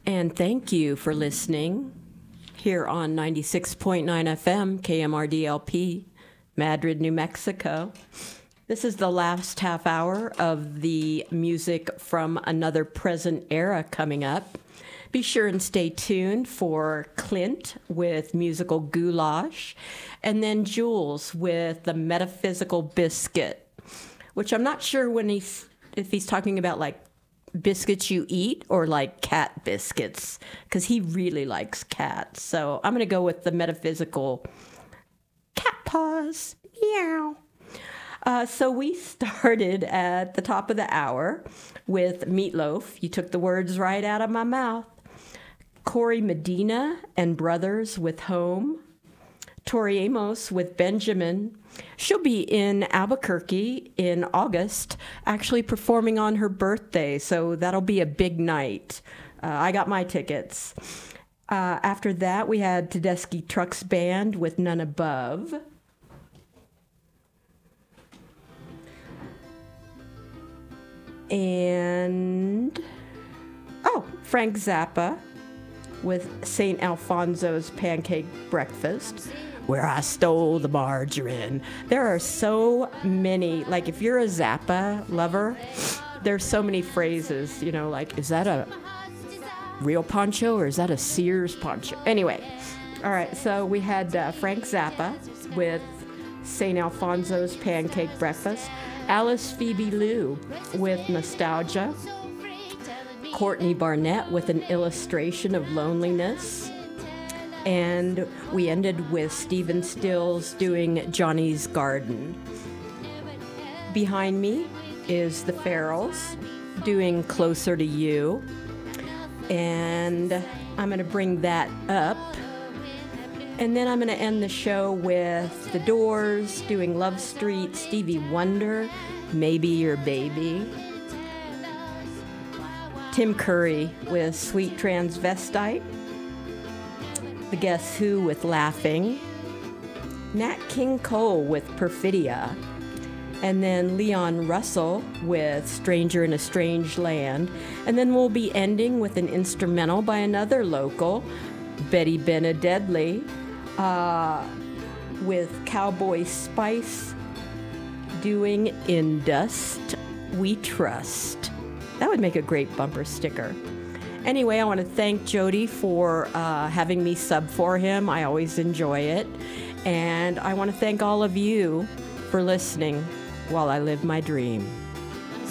And thank you for listening here on 96.9 FM, KMRDLP, Madrid, New Mexico. This is the last half hour of the music from Another Present Era coming up. Be sure and stay tuned for Clint with Musical Goulash, and then Jules with the Metaphysical Biscuit, which I'm not sure if he's talking about like biscuits you eat or like cat biscuits, because he really likes cats. So I'm going to go with the Metaphysical Cat Paws. Meow. So we started at the top of the hour with Meatloaf. You took the words right out of my mouth. Corey Medina and Brothers with Home. Tori Amos with Benjamin. She'll be in Albuquerque in August, actually performing on her birthday, so that'll be a big night. I got my tickets. After that, we had Tedeschi Trucks Band with None Above. And, Frank Zappa with St. Alfonso's Pancake Breakfast, where I stole the margarine. There are so many, like if you're a Zappa lover, there's so many phrases, like, is that a real poncho or is that a Sears poncho? Anyway, all right, so we had Frank Zappa with St. Alfonso's Pancake Breakfast, Alice Phoebe Lou with Nostalgia, Courtney Barnett with An Illustration of Loneliness, and we ended with Stephen Stills doing Johnny's Garden. Behind me is the Farrells doing Closer to You, and I'm going to bring that up. And then I'm going to end the show with The Doors doing Love Street, Stevie Wonder, Maybe Your Baby, Tim Curry with Sweet Transvestite, The Guess Who with Laughing, Nat King Cole with Perfidia, and then Leon Russell with Stranger in a Strange Land. And then we'll be ending with an instrumental by another local, Betty Benededley, with Cowboy Spice doing In Dust We Trust. That would make a great bumper sticker. Anyway, I want to thank Jody for having me sub for him. I always enjoy it. And I want to thank all of you for listening while I live my dream.